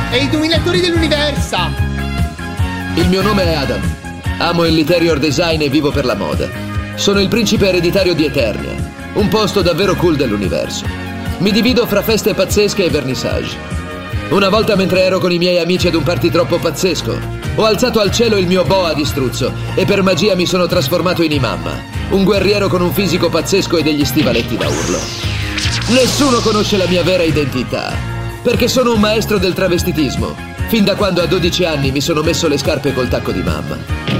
e i dominatori dell'universo. Il mio nome è Adam. Amo il interior design e vivo per la moda. Sono il principe ereditario di Eternia, un posto davvero cool dell'universo. Mi divido fra feste pazzesche e vernissage. Una volta, mentre ero con i miei amici ad un party troppo pazzesco, ho alzato al cielo il mio boa di struzzo e per magia mi sono trasformato in Imamma, un guerriero con un fisico pazzesco e degli stivaletti da urlo. Nessuno conosce la mia vera identità, perché sono un maestro del travestitismo, fin da quando a 12 anni mi sono messo le scarpe col tacco di mamma.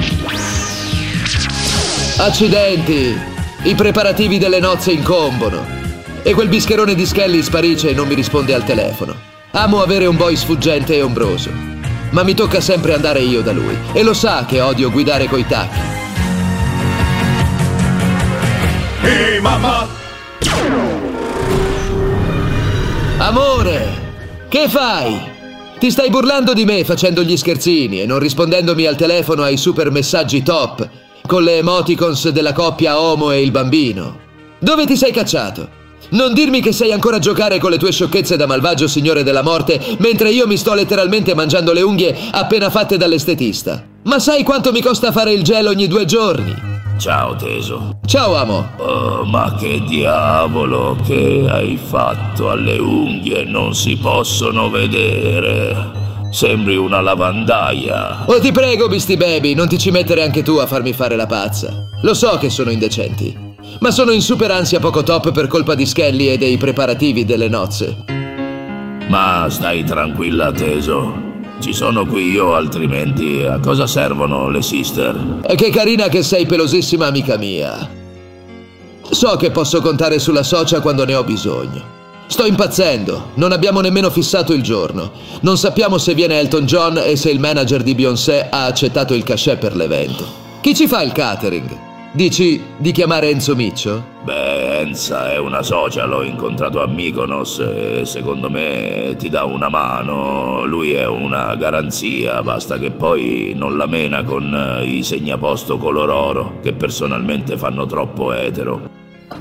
Accidenti! I preparativi delle nozze incombono e quel bischerone di Skelly sparisce e non mi risponde al telefono. Amo avere un boy sfuggente e ombroso, ma mi tocca sempre andare io da lui e lo sa che odio guidare coi tacchi. Ehi, mamma! Amore, che fai? Ti stai burlando di me facendo gli scherzini e non rispondendomi al telefono ai super messaggi top con le emoticons della coppia Omo e il bambino. Dove ti sei cacciato? Non dirmi che sei ancora a giocare con le tue sciocchezze da malvagio signore della morte mentre io mi sto letteralmente mangiando le unghie appena fatte dall'estetista. Ma sai quanto mi costa fare il gel ogni 2 giorni? Ciao, teso. Ciao, amo. Oh, ma che diavolo che hai fatto alle unghie? Non si possono vedere. Sembri una lavandaia. Oh, ti prego, Beastie Baby, non ti ci mettere anche tu a farmi fare la pazza. Lo so che sono indecenti, ma sono in super ansia poco top per colpa di Skelly e dei preparativi delle nozze. Ma stai tranquilla, teso. Ci sono qui io, altrimenti a cosa servono le sister? Che carina che sei, pelosissima amica mia. So che posso contare sulla socia quando ne ho bisogno. Sto impazzendo, non abbiamo nemmeno fissato il giorno. Non sappiamo se viene Elton John e se il manager di Beyoncé ha accettato il cachet per l'evento. Chi ci fa il catering? Dici di chiamare Enzo Miccio? Beh, Enza è una socia, l'ho incontrato a Mykonos e secondo me ti dà una mano. Lui è una garanzia, basta che poi non la mena con i segnaposto color oro, che personalmente fanno troppo etero.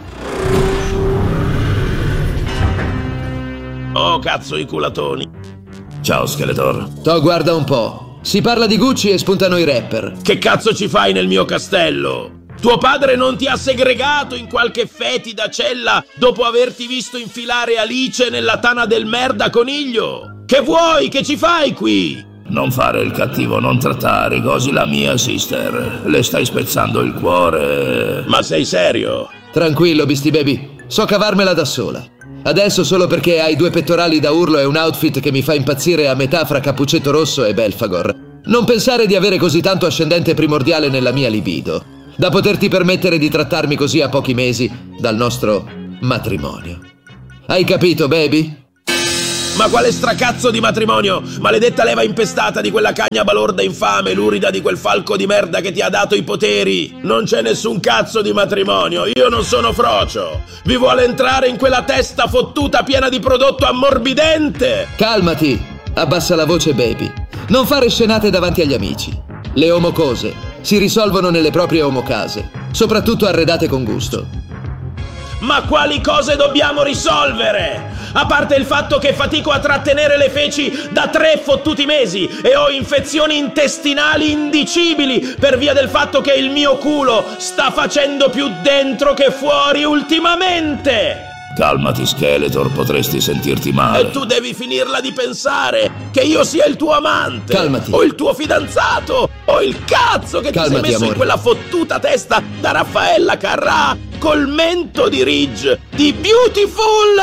Oh, cazzo, i culatoni. Ciao, Skeletor. Guarda un po'. Si parla di Gucci e spuntano i rapper. Che cazzo ci fai nel mio castello? Tuo padre non ti ha segregato in qualche fetida cella dopo averti visto infilare Alice nella tana del merda coniglio? Che vuoi? Che ci fai qui? Non fare il cattivo, non trattare così la mia sister. Le stai spezzando il cuore. Ma sei serio? Tranquillo, Beastie Baby. So cavarmela da sola. Adesso solo perché hai 2 pettorali da urlo e un outfit che mi fa impazzire a metà fra Cappuccetto Rosso e Belfagor. Non pensare di avere così tanto ascendente primordiale nella mia libido, da poterti permettere di trattarmi così a pochi mesi dal nostro matrimonio. Hai capito, baby? Ma quale stracazzo di matrimonio? Maledetta leva impestata di quella cagna balorda infame, lurida di quel falco di merda che ti ha dato i poteri. Non c'è nessun cazzo di matrimonio, io non sono frocio. Vi vuole entrare in quella testa fottuta piena di prodotto ammorbidente. Calmati, abbassa la voce, baby. Non fare scenate davanti agli amici. Le omocose si risolvono nelle proprie omocase, soprattutto arredate con gusto. Ma quali cose dobbiamo risolvere? A parte il fatto che fatico a trattenere le feci da 3 fottuti mesi e ho infezioni intestinali indicibili per via del fatto che il mio culo sta facendo più dentro che fuori ultimamente. Calmati, Skeletor, potresti sentirti male. E tu devi finirla di pensare che io sia il tuo amante. Calmati. O il tuo fidanzato. O il cazzo che Calmati, ti sei messo amore. in quella fottuta testa da Raffaella Carrà col mento di Ridge di Beautiful.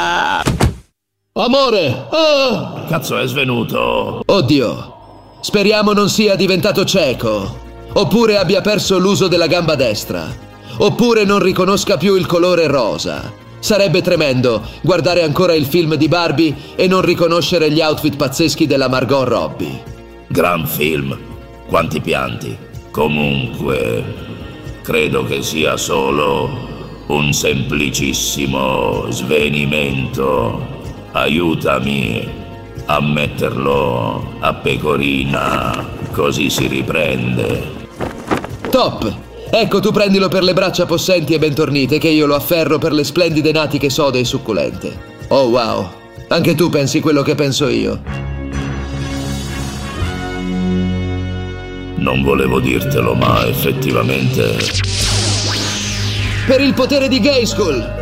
Amore! Oh! Cazzo è svenuto? Oddio! Speriamo non sia diventato cieco. Oppure abbia perso l'uso della gamba destra. Oppure non riconosca più il colore rosa. Sarebbe tremendo guardare ancora il film di Barbie e non riconoscere gli outfit pazzeschi della Margot Robbie. Gran film. Quanti pianti. Comunque, credo che sia solo un semplicissimo svenimento. Aiutami a metterlo a pecorina, così si riprende. Top! Ecco, tu prendilo per le braccia possenti e bentornite che io lo afferro per le splendide natiche sode e succulente. Oh wow, anche tu pensi quello che penso io. Non volevo dirtelo, ma effettivamente... Per il potere di Grayskull!